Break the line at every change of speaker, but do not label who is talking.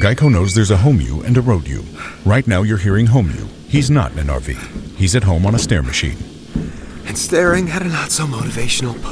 Geico knows there's a home you and a road you. Right now you're hearing home you. He's not in an RV. He's at home on a stair machine.
And staring at a not-so-motivational